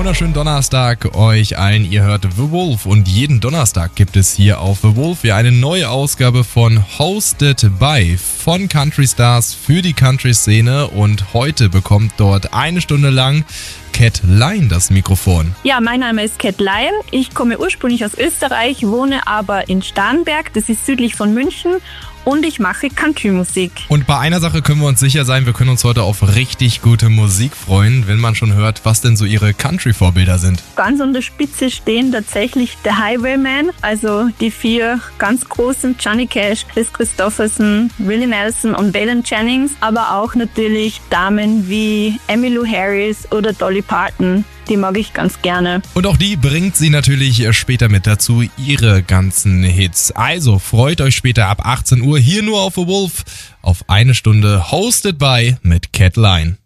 wunderschönen Donnerstag euch allen. Ihr hört The Wolf und jeden Donnerstag gibt es hier auf The Wolf eine neue Ausgabe von Hosted by von Country Stars für die Country-Szene und heute bekommt dort eine Stunde lang Cat Lyon das Mikrofon. Ja, mein Name ist Cat Lyon. Ich komme ursprünglich aus Österreich, wohne aber in Starnberg, das ist südlich von München. Und ich mache Country-Musik. Und bei einer Sache können wir uns sicher sein, wir können uns heute auf richtig gute Musik freuen, wenn man schon hört, was denn so ihre Country-Vorbilder sind. Ganz an der Spitze stehen tatsächlich The Highwaymen, also die 4 ganz großen, Johnny Cash, Chris Christopherson, Willie Nelson und Waylon Jennings, aber auch natürlich Damen wie Emmylou Harris oder Dolly Parton. Die mag ich ganz gerne. Und auch die bringt sie natürlich später mit dazu, ihre ganzen Hits. Also freut euch später ab 18 Uhr hier nur auf The Wolf auf eine Stunde Hosted by mit Cat Lyon.